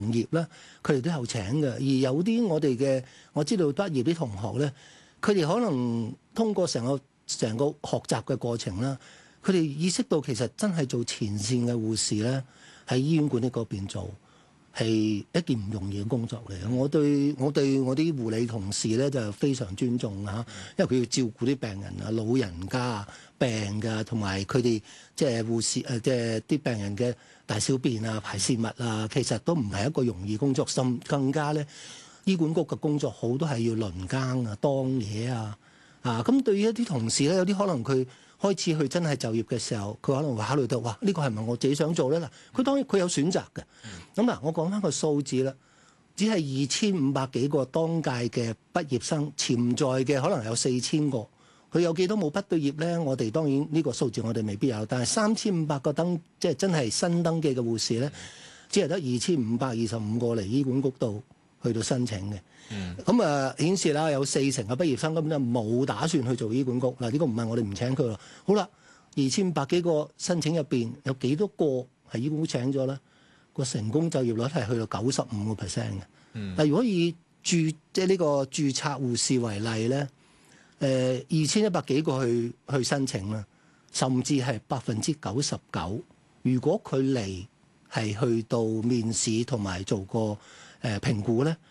業咧，佢哋都有請嘅。而有啲我知道畢業啲同學咧，佢哋可能通過成個學習嘅過程啦，佢哋意識到其實真係做前線嘅護士咧，喺醫院管理嗰邊做係一件唔容易嘅工作嚟嘅。我對我啲護理同事咧就非常尊重嚇，因為佢要照顧啲病人啊、老人家啊、病㗎，同埋佢哋即係護士即係啲病人嘅大小便啊、排泄物啊，其實都唔係一個容易工作，更加咧醫管局嘅工作好多係要輪更啊、當嘢啊。咁對於一啲同事咧，有啲可能佢開始去真係就業嘅時候，佢可能會考慮到，哇！呢個係咪我自己想做咧？嗱，佢當然佢有選擇嘅。咁嗱，我講翻個數字啦，只係2500幾個當屆嘅畢業生，潛在嘅可能有4000個，佢有幾多冇畢到業咧？我哋當然呢個數字我哋未必有，但係3500個即係真係新登記嘅護士咧，只係得2525個嚟醫管局度去到申請嘅。咁顯示啦，有40%嘅畢業生根本就冇打算去做醫管局。嗱，呢個唔係我哋唔請佢咯。好啦，2500幾個申請入邊有幾多個係醫管局請咗咧？個成功就業率係去到95%嘅。但如果以即係呢個註冊護士為例咧，2100幾個去申請啦，甚至係99%。如果佢嚟係去到面試同埋做個評估咧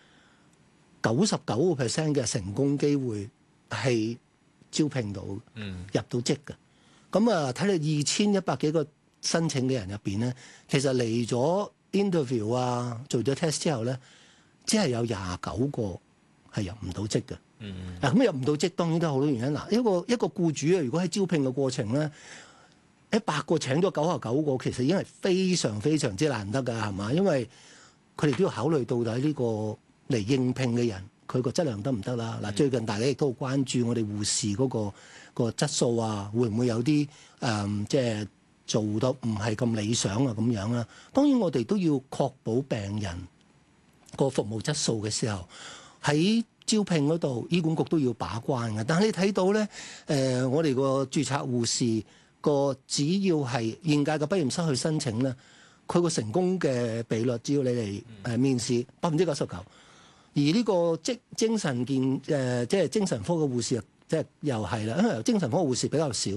，99% 嘅成功機會係招聘到入到職嘅。咁睇到2100幾個申請嘅人入邊咧，其實嚟咗 interview 啊，做咗 test 之後咧，只係有29個係入唔到職嘅。咁入唔到職當然都有好多原因。嗱，一個僱主啊，如果喺招聘嘅過程咧，100個請咗99個，其實已經係非常非常之難得㗎，係嘛？因為佢哋都要考慮到底呢個嚟應聘嘅人，佢個質量得唔得啦？嗱，最近大家亦都好關注我哋護士嗰個質素啊，會唔會有啲即係做得唔係咁理想啊咁樣啦？當然我哋都要確保病人個服務質素嘅時候，喺招聘嗰度醫管局都要把關嘅。但係你睇到咧，我哋個註冊護士個只要係應屆嘅畢業生去申請咧，佢個成功嘅比率，只要你嚟面試99%。而呢個精神即係精神科嘅護士，即係又係啦，因為精神科護士比較少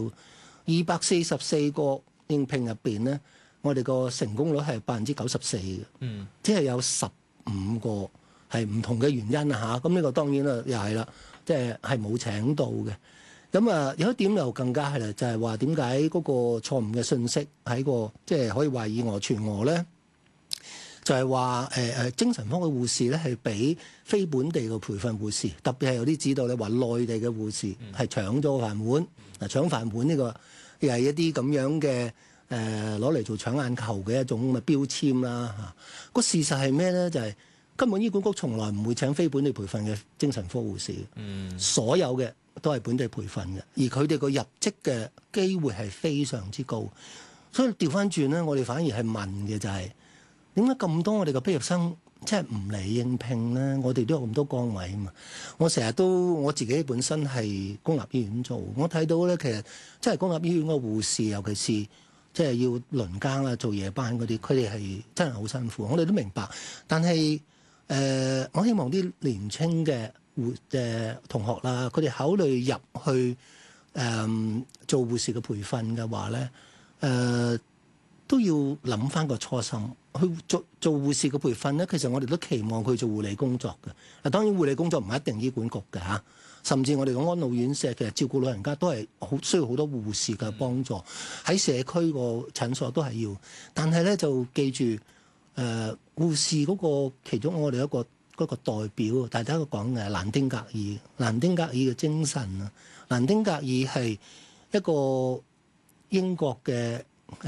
，244個應聘入邊咧，我哋個成功率係94%嘅，即係有15個係唔同嘅原因啊嚇。咁呢個當然啦，又係啦，即係冇請到嘅。咁有一點又更加係啦，就係話點解嗰個錯誤嘅信息喺個即係可以話以訛傳訛咧？就係話精神科嘅護士咧係比非本地嘅培訓護士，特別係有啲指導咧話內地嘅護士係搶咗個飯碗。嗱，搶飯碗呢個又係一啲咁樣嘅攞嚟做搶眼球嘅一種咁嘅標籤啦嚇。個事實係咩咧？就係根本醫管局從來唔會請非本地培訓嘅精神科護士，所有嘅都係本地培訓嘅，而佢哋個入職嘅機會係非常之高。所以調翻轉咧，我哋反而係問嘅就係，點解咁多我哋嘅畢業生即係唔嚟應聘咧？我哋都有咁多崗位啊嘛。我自己本身係公立醫院做，我睇到咧，其實即係公立醫院嘅護士，尤其是即係要輪更啦、做夜班嗰啲，佢哋係真係好辛苦。我哋都明白，但係我希望啲年青嘅同學啦，佢哋考慮入去做護士嘅培訓嘅話咧，都要諗翻個初心。去做護士嘅培訓咧，其實我哋都期望佢做護理工作嘅。嗱，當然護理工作唔一定醫管局嘅嚇，甚至我哋嘅安老院舍其實照顧老人家都係好需要好多護士嘅幫助，喺社區個診所都係要。但係咧就記住，護士嗰個其中我哋嗰個代表，大家都講嘅蘭丁格爾，蘭丁格爾嘅精神啊，蘭丁格爾係一個英國嘅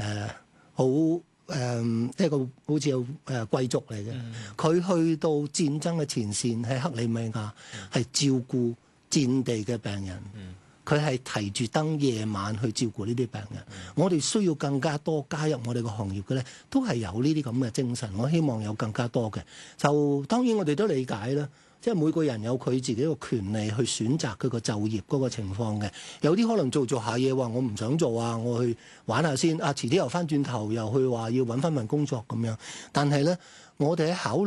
一個好似貴族嚟嘅，佢去到戰爭嘅前線喺克里米亞，係照顧戰地嘅病人，佢係提住燈夜晚去照顧呢啲病人。我哋需要更加多加入我哋個行業嘅咧，都係有呢啲咁嘅精神。我希望有更加多嘅，就當然我哋都理解啦。即係每個人有佢自己個權利去選擇佢個就業嗰個情況嘅，有啲可能做下嘢話我唔想做啊，我去玩下先啊，遲啲又翻轉頭又去話要揾翻份工作咁樣。但係咧， 我哋喺考慮